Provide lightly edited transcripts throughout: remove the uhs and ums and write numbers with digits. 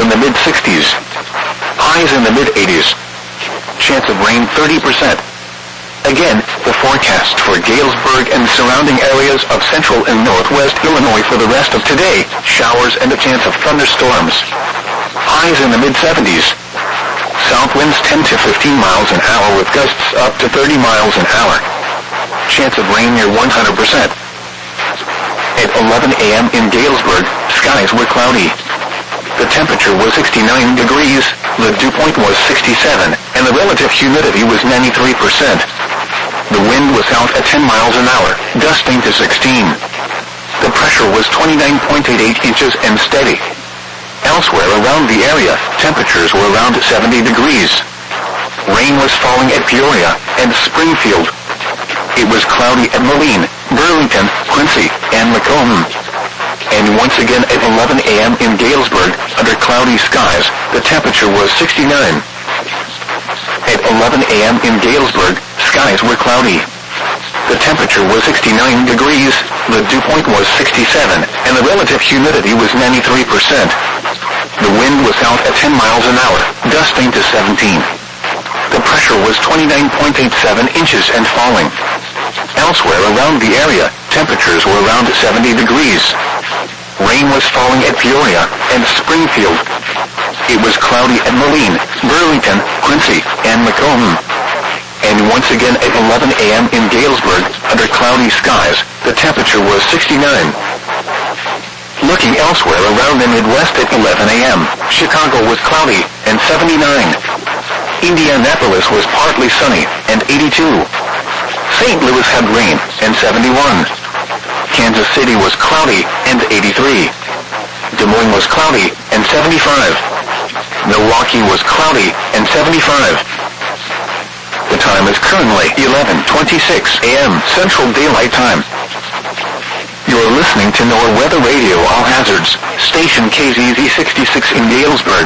in the mid-60s. Highs in the mid-80s. Chance of rain 30%. Again, the forecast for Galesburg and surrounding areas of central and northwest Illinois for the rest of today, showers and a chance of thunderstorms. Highs in the mid-70s. South winds 10 to 15 miles an hour with gusts up to 30 miles an hour. Chance of rain near 100%. At 11 a.m. in Galesburg, skies were cloudy. The temperature was 69 degrees, the dew point was 67, and the relative humidity was 93%. The wind was out at 10 miles an hour, gusting to 16. The pressure was 29.88 inches and steady. Elsewhere around the area, temperatures were around 70 degrees. Rain was falling at Peoria and Springfield. It was cloudy at Moline, Burlington, Quincy, and Macomb. And once again at 11 a.m. in Galesburg, under cloudy skies, the temperature was 69. At 11 a.m. in Galesburg, skies were cloudy. The temperature was 69 degrees, the dew point was 67, and the relative humidity was 93%. The wind was out at 10 miles an hour, gusting to 17. The pressure was 29.87 inches and falling. Elsewhere around the area, temperatures were around 70 degrees. Rain was falling at Peoria and Springfield. It was cloudy at Moline, Burlington, Quincy, and Macomb. And once again at 11 a.m. in Galesburg, under cloudy skies, the temperature was 69. Looking elsewhere around the Midwest at 11 a.m., Chicago was cloudy and 79. Indianapolis was partly sunny and 82. St. Louis had rain and 71. Kansas City was cloudy and 83. Des Moines was cloudy and 75. Milwaukee was cloudy and 75. The time is currently 11:26 a.m. Central Daylight Time. You're listening to NOAA Weather Radio All Hazards, station KZZ 66 in Galesburg.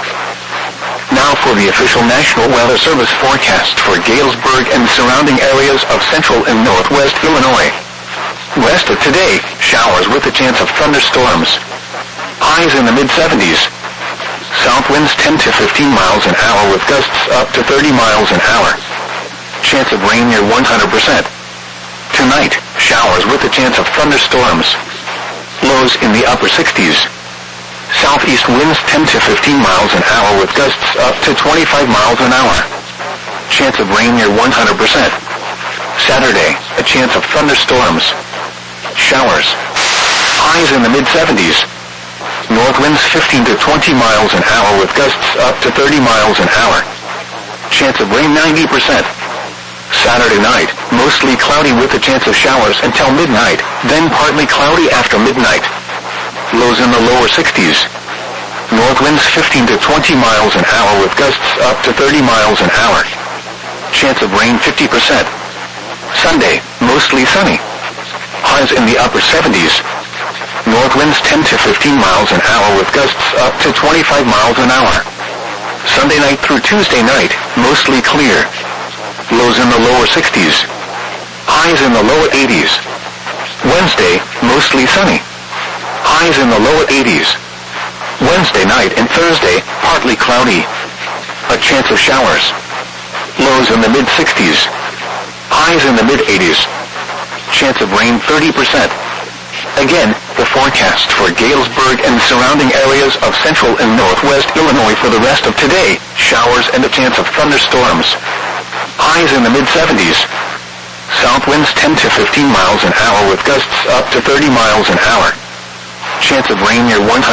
Now for the official National Weather Service forecast for Galesburg and surrounding areas of central and northwest Illinois. West of today, showers with a chance of thunderstorms. Highs in the mid-70s. South winds 10 to 15 miles an hour with gusts up to 30 miles an hour. Chance of rain near 100%. Tonight, showers with a chance of thunderstorms. Lows in the upper 60s. Southeast winds 10 to 15 miles an hour with gusts up to 25 miles an hour. Chance of rain near 100%. Saturday, a chance of thunderstorms. Showers. Highs in the mid-70s. North winds 15 to 20 miles an hour with gusts up to 30 miles an hour. Chance of rain 90%. Saturday night, mostly cloudy with a chance of showers until midnight, then partly cloudy after midnight. Lows in the lower 60s. North winds 15 to 20 miles an hour with gusts up to 30 miles an hour. Chance of rain 50%. Sunday, mostly sunny. Highs in the upper 70s. North winds 10 to 15 miles an hour with gusts up to 25 miles an hour. Sunday night through Tuesday night, mostly clear. Lows in the lower 60s. Highs in the lower 80s. Wednesday, mostly sunny. Highs in the lower 80s. Wednesday night and Thursday, partly cloudy. A chance of showers. Lows in the mid-60s. Highs in the mid-80s. Chance of rain 30%. Again, the forecast for Galesburg and surrounding areas of central and northwest Illinois for the rest of today, showers and a chance of thunderstorms. Highs in the mid-70s. South winds 10 to 15 miles an hour with gusts up to 30 miles an hour. Chance of rain near 100%.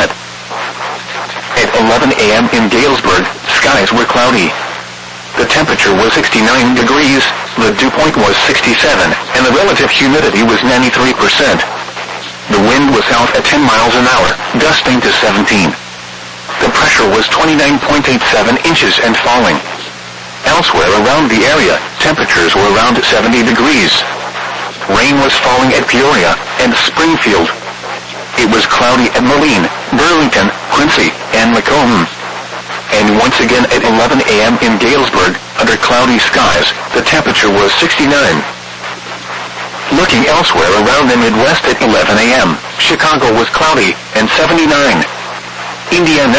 At 11 a.m. in Galesburg, skies were cloudy. The temperature was 69 degrees, the dew point was 67, and the relative humidity was 93%. The wind was out at 10 miles an hour, gusting to 17. The pressure was 29.87 inches and falling. Elsewhere around the area, temperatures were around 70 degrees. Rain was falling at Peoria and Springfield. It was cloudy at Moline, Burlington, Quincy, and Macomb. And once again at 11 a.m. in Galesburg, under cloudy skies, the temperature was 69. Looking elsewhere around the Midwest at 11 a.m., Chicago was cloudy and 79. Indiana